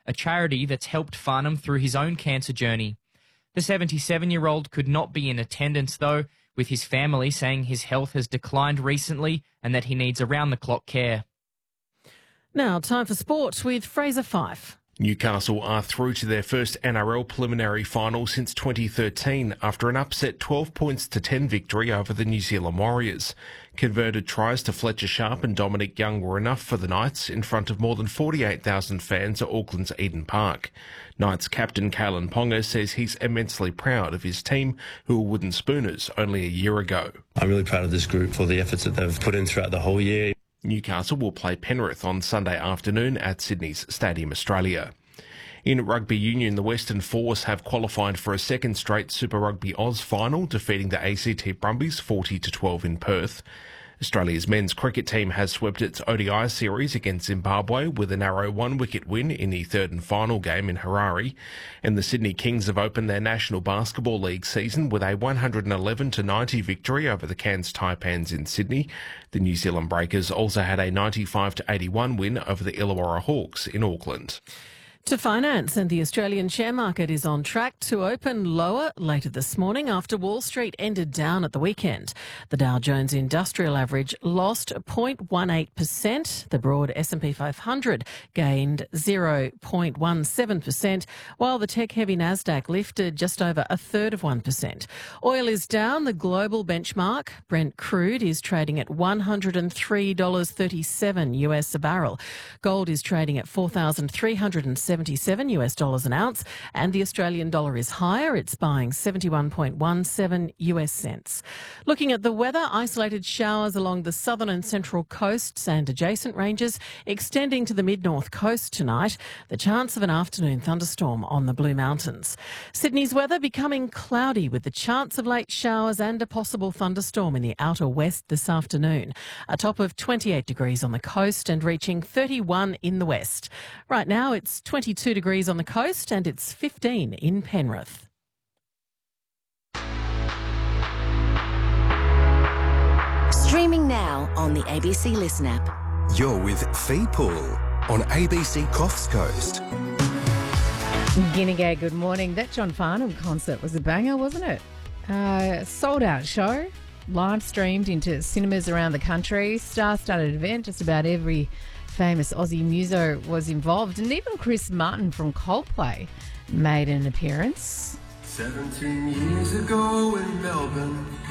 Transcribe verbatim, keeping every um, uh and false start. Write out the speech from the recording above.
a charity that's helped Farnham through his own cancer journey. The seventy-seven-year-old could not be in attendance, though, with his family saying his health has declined recently and that he needs around-the-clock care. Now, time for sport with Fraser Fife. Newcastle are through to their first N R L preliminary final since twenty thirteen after an upset twelve points to ten victory over the New Zealand Warriors. Converted tries to Fletcher Sharp and Dominic Young were enough for the Knights in front of more than forty-eight thousand fans at Auckland's Eden Park. Knights captain Kalen Ponga says he's immensely proud of his team, who were wooden spooners only a year ago. I'm really proud of this group for the efforts that they've put in throughout the whole year. Newcastle will play Penrith on Sunday afternoon at Sydney's Stadium Australia. In rugby union, the Western Force have qualified for a second straight Super Rugby Oz final, defeating the A C T Brumbies forty to twelve in Perth. Australia's men's cricket team has swept its O D I series against Zimbabwe with a narrow one-wicket win in the third and final game in Harare. And the Sydney Kings have opened their National Basketball League season with a one hundred eleven to ninety victory over the Cairns Taipans in Sydney. The New Zealand Breakers also had a ninety-five to eighty-one win over the Illawarra Hawks in Auckland. To finance, and the Australian share market is on track to open lower later this morning after Wall Street ended down at the weekend. The Dow Jones Industrial Average lost zero point one eight percent. The broad S and P five hundred gained zero point one seven percent, while the tech-heavy Nasdaq lifted just over a third of one percent. Oil is down. The global benchmark, Brent crude, is trading at one hundred three dollars thirty-seven U S a barrel. Gold is trading at four thousand three hundred seventy-seven U S dollars an ounce, and the Australian dollar is higher. It's buying seventy-one point one seven U S cents. Looking at the weather, isolated showers along the southern and central coasts and adjacent ranges, extending to the mid-north coast tonight. The chance of an afternoon thunderstorm on the Blue Mountains. Sydney's weather becoming cloudy with the chance of late showers and a possible thunderstorm in the outer west this afternoon. A top of twenty-eight degrees on the coast and reaching thirty-one in the west. Right now it's twenty-two degrees on the coast and it's fifteen in Penrith. Streaming now on the A B C Listen app. You're with Fee Pool on A B C Coffs Coast. Guinea good morning. That John Farnham concert was a banger, wasn't it? Uh, sold out show, live streamed into cinemas around the country, star-studded event. Just about every famous Aussie muso was involved, and even Chris Martin from Coldplay made an appearance. Seventeen years ago in Melbourne,